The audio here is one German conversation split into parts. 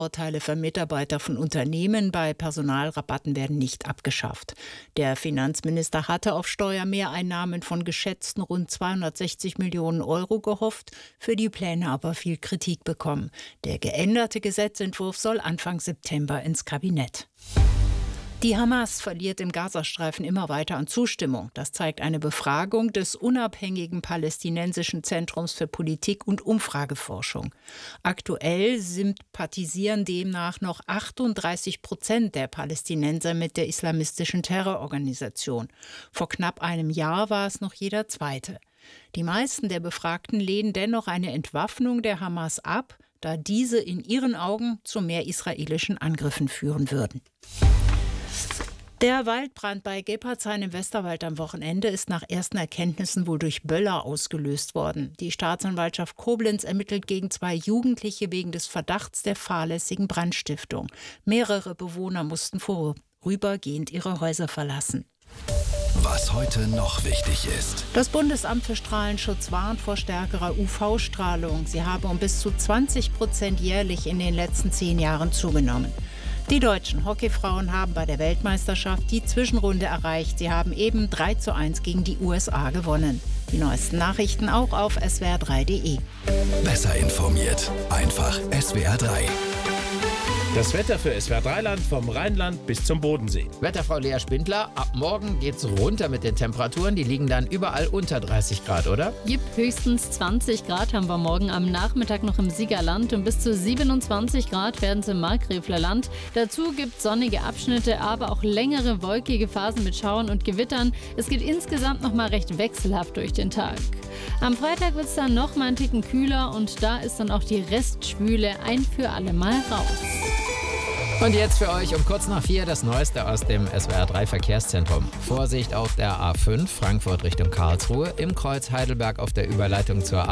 Vorurteile für Mitarbeiter von Unternehmen bei Personalrabatten werden nicht abgeschafft. Der Finanzminister hatte auf Steuermehreinnahmen von geschätzten rund 260 Millionen Euro gehofft, für die Pläne aber viel Kritik bekommen. Der geänderte Gesetzentwurf soll Anfang September ins Kabinett. Die Hamas verliert im Gazastreifen immer weiter an Zustimmung. Das zeigt eine Befragung des unabhängigen palästinensischen Zentrums für Politik und Umfrageforschung. Aktuell sympathisieren demnach noch 38% der Palästinenser mit der islamistischen Terrororganisation. Vor knapp einem Jahr war es noch jeder Zweite. Die meisten der Befragten lehnen dennoch eine Entwaffnung der Hamas ab, da diese in ihren Augen zu mehr israelischen Angriffen führen würden. Der Waldbrand bei Gebhardshain im Westerwald am Wochenende ist nach ersten Erkenntnissen wohl durch Böller ausgelöst worden. Die Staatsanwaltschaft Koblenz ermittelt gegen 2 Jugendliche wegen des Verdachts der fahrlässigen Brandstiftung. Mehrere Bewohner mussten vorübergehend ihre Häuser verlassen. Was heute noch wichtig ist. Das Bundesamt für Strahlenschutz warnt vor stärkerer UV-Strahlung. Sie habe um bis zu 20% jährlich in den letzten 10 Jahren zugenommen. Die deutschen Hockeyfrauen haben bei der Weltmeisterschaft die Zwischenrunde erreicht. Sie haben eben 3:1 gegen die USA gewonnen. Die neuesten Nachrichten auch auf swr3.de. Besser informiert. Einfach SWR3. Das Wetter für SWR3-Land vom Rheinland bis zum Bodensee. Wetterfrau Lea Spindler, ab morgen geht's runter mit den Temperaturen. Die liegen dann überall unter 30 Grad, oder? Jip, höchstens 20 Grad haben wir morgen am Nachmittag noch im Siegerland und bis zu 27 Grad werden es im Markgräfler Land. Dazu gibt es sonnige Abschnitte, aber auch längere wolkige Phasen mit Schauern und Gewittern. Es geht insgesamt noch mal recht wechselhaft durch den Tag. Am Freitag wird es dann noch mal einen Ticken kühler und da ist dann auch die Restschwüle ein für alle Mal raus. Und jetzt für euch um kurz nach 4 das Neueste aus dem SWR3 Verkehrszentrum. Vorsicht auf der A5 Frankfurt Richtung Karlsruhe. Im Kreuz Heidelberg auf der Überleitung zur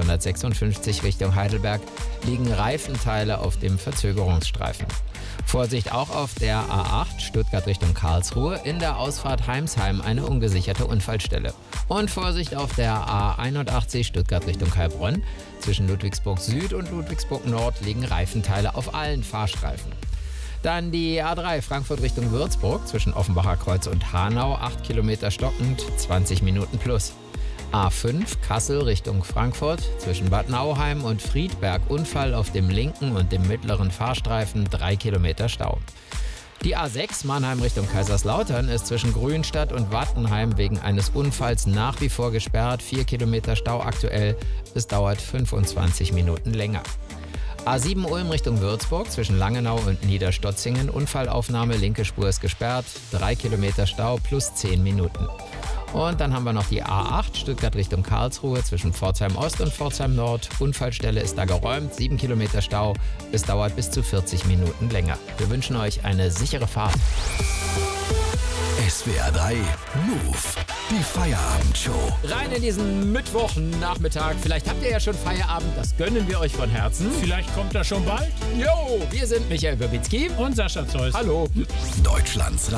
A656 Richtung Heidelberg liegen Reifenteile auf dem Verzögerungsstreifen. Vorsicht auch auf der A8 Stuttgart Richtung Karlsruhe. In der Ausfahrt Heimsheim eine ungesicherte Unfallstelle. Und Vorsicht auf der A81 Stuttgart Richtung Heilbronn. Zwischen Ludwigsburg Süd und Ludwigsburg Nord liegen Reifenteile auf allen Fahrstreifen. Dann die A3 Frankfurt Richtung Würzburg zwischen Offenbacher Kreuz und Hanau, 8 Kilometer stockend, 20 Minuten plus. A5 Kassel Richtung Frankfurt zwischen Bad Nauheim und Friedberg, Unfall auf dem linken und dem mittleren Fahrstreifen, 3 Kilometer Stau. Die A6 Mannheim Richtung Kaiserslautern ist zwischen Grünstadt und Wattenheim wegen eines Unfalls nach wie vor gesperrt, 4 Kilometer Stau aktuell, es dauert 25 Minuten länger. A7 Ulm Richtung Würzburg zwischen Langenau und Niederstotzingen. Unfallaufnahme, linke Spur ist gesperrt. 3 Kilometer Stau plus 10 Minuten. Und dann haben wir noch die A8 Stuttgart Richtung Karlsruhe zwischen Pforzheim Ost und Pforzheim Nord. Unfallstelle ist da geräumt. 7 Kilometer Stau. Es dauert bis zu 40 Minuten länger. Wir wünschen euch eine sichere Fahrt. SWR3 Move. Die Feierabendshow. Rein in diesen Mittwochnachmittag. Vielleicht habt ihr ja schon Feierabend. Das gönnen wir euch von Herzen. Vielleicht kommt er schon bald. Jo, wir sind Michael Wirbicki und Sascha Zeus. Hallo. Deutschlands